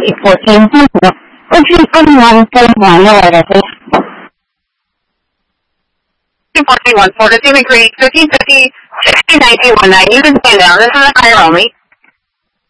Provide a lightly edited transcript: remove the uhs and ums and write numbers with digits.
814. Thank you. Entry 4141, no order, please. 1414, Receiving Creek, 1550, 161919. You can stand down. This is a fire only.